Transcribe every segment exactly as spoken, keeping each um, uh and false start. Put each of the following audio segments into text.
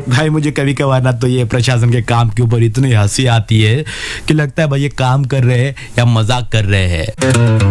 भाई मुझे कभी कभार ना तो ये प्रशासन के काम के ऊपर इतनी हंसी आती है कि लगता है भाई ये काम कर रहे हैं या मजाक कर रहे हैं।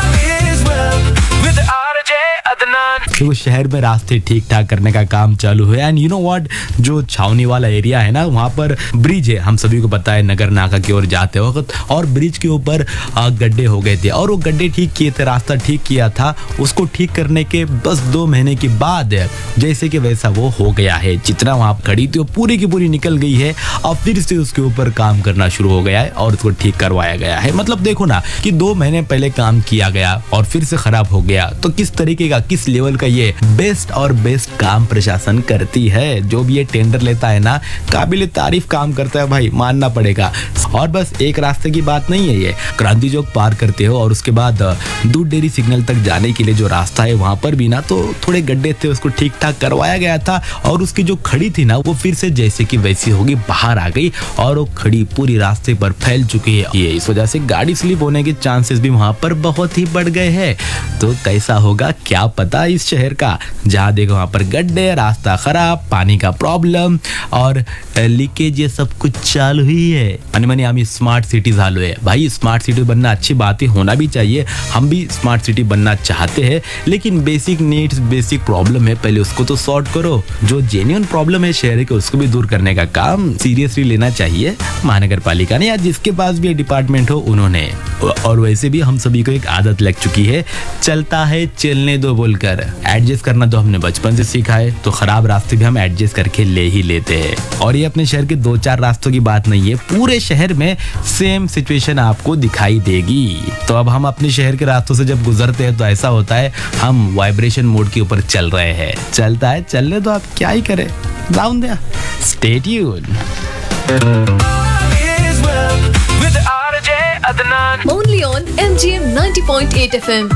देखो शहर में रास्ते ठीक ठाक करने का काम चालू है एंड यू नो व्हाट, जो छावनी वाला एरिया है ना वहाँ पर ब्रिज है, हम सभी को पता है नगर नाका की ओर जाते वक्त, और ब्रिज के ऊपर गड्ढे हो गए थे और वो गड्ढे ठीक किए थे, रास्ता ठीक किया था, उसको ठीक करने के बस दो महीने के बाद जैसे कि वैसा वो हो गया है, जितना वहाँ खड़ी थी वो पूरी की पूरी निकल गई है और फिर से उसके ऊपर काम करना शुरू हो गया है और उसको ठीक करवाया गया है। मतलब देखो ना कि दो महीने पहले काम किया गया और फिर से खराब हो गया, तो किस तरीके का किस लेवल का ये बेस्ट और बेस्ट काम प्रशासन करती है। जो भी ये टेंडर लेता है ना काबिल तारीफ काम करता है भाई, मानना पड़ेगा। और बस एक रास्ते की बात नहीं है, ये क्रांति चौक पार करते हो और उसके बाद दूध डेयरी सिग्नल तक जाने के लिए जो रास्ता है वहां पर भी ना तो थोड़े गड्ढे थे, उसको ठीक ठाक करवाया गया था और उसकी जो खड़ी थी ना वो फिर से जैसे कि वैसी होगी बाहर आ गई और वो खड़ी पूरी रास्ते पर फैल चुकी है। ये इस वजह से गाड़ी स्लिप होने के चांसेस भी वहां पर बहुत ही बढ़ गए हैं। तो कैसा होगा क्या पता इस शहर का, जहाँ देखो वहां पर गड्ढे, रास्ता खराब, पानी का प्रॉब्लम और लीकेज, ये सब कुछ चालू ही है। मनी मनी हम स्मार्ट सिटीज हाल है भाई, स्मार्ट सिटी बनना अच्छी बात है, होना भी चाहिए, हम भी स्मार्ट सिटी बनना चाहते हैं, लेकिन बेसिक नीड्स बेसिक प्रॉब्लम है पहले उसको तो सॉर्ट करो। जो जेन्युइन प्रॉब्लम है शहर के उसको भी दूर करने का काम सीरियसली लेना चाहिए महानगर पालिका ने या जिसके पास भी डिपार्टमेंट हो उन्होंने। और वैसे भी हम सभी को एक आदत लग चुकी है, चलता है चलने दो बोलकर, एडजस्ट करना तो हमने बचपन से सीखा है, तो खराब रास्ते भी हम एडजस्ट करके ले ही लेते हैं। और ये अपने शहर के दो चार रास्तों की बात नहीं है, पूरे शहर में सेम सिचुएशन आपको दिखाई देगी। तो अब हम अपने शहर के रास्तों से जब गुजरते हैं तो ऐसा होता है हम वाइब्रेशन मोड के ऊपर चल रहे हैं, चलता है चलने दो, आप क्या ही करें, down there, stay tuned. Only on M G M ninety point eight F M.